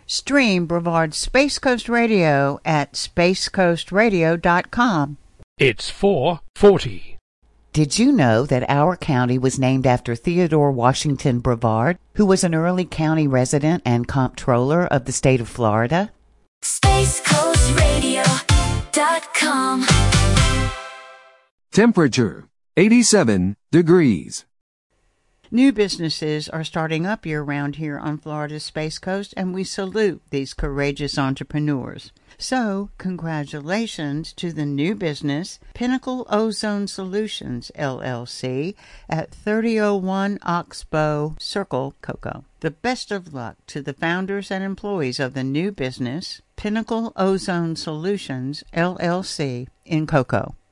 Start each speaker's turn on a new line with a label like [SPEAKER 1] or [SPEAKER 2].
[SPEAKER 1] Stream Brevard Space Coast Radio at spacecoastradio.com.
[SPEAKER 2] It's 4:40.
[SPEAKER 1] Did you know that our county was named after Theodore Washington Brevard, who was an early county resident and comptroller of the state of Florida?
[SPEAKER 3] SpaceCoastRadio.com.
[SPEAKER 4] Temperature 87 degrees.
[SPEAKER 1] New businesses are starting up year-round here on Florida's Space Coast, and we salute these courageous entrepreneurs. So, congratulations to the new business, Pinnacle Ozone Solutions, LLC, at 3001 Oxbow Circle, Cocoa. The best of luck to the founders and employees of the new business, Pinnacle Ozone Solutions, LLC, in Cocoa.